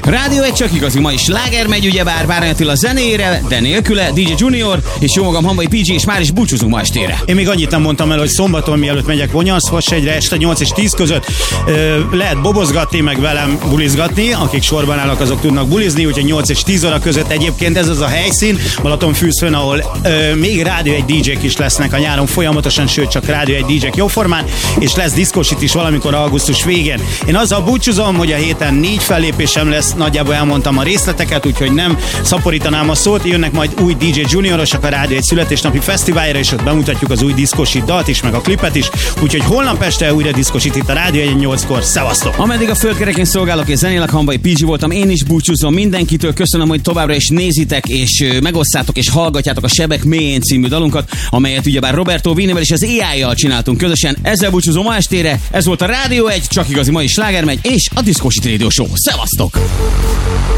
Rádió egy csak igazi mai sláger megy, ugyebár Bárány Attila zenére, de nélküle DJ Junior, és jó magam Hamvai PG, és már is búcsúzunk ma estére. Én még annyit nem mondtam el, hogy szombaton mielőtt megyek Vonyarszfosegyre este 8 és 10 között lehet bobozgatni, meg velem bulizgatni, akik sorban állnak, azok tudnak bulizni, úgyhogy 8 és 10 óra között egyébként ez az a helyszín, Balatonfűszfön, ahol még Rádió egy DJ-k is lesznek a nyáron folyamatosan, sőt csak Rádió egy DJ-k jóformán, és lesz diszkósit is valamikor augusztus végén. Én azzal búcsúzom, hogy a héten 4 fellépésem lesz, nagyjából elmondtam a részleteket, úgyhogy nem szaporítanám a szót, jönnek majd új DJ Juniorosok a Rádió egy születésnapi fesztiválra, és ott bemutatjuk az új diszkósit dalt is, meg a klipet is, úgyhogy holnap este újra diszkósit itt a Rádió egy 8-kor. Szevasztok! Ameddig a földkerekén szolgálok és zenélek, Hamvai PG voltam, én is búcsúzom mindenkitől, köszönöm, hogy továbbra is nézitek, és megosszátok és hallgatjátok a Sebek mélyén című dalunkat, amelyet ugyebár Roberto Vinivel és az AI-jal csináltunk közösen. Ezzel búcsúzom ma estére, ez volt a Rádió egy, csak igazi mai sláger megy, és a Diszkósit Radio Show. Szevasztok!